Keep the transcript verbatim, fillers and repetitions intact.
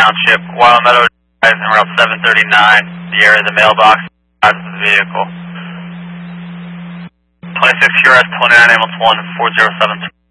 Township, Wild Meadow Drive, and Route seven thirty-nine, the area of the mailbox, size of the vehicle. twenty-six Q R S twenty-nine ambulance one four zero seven.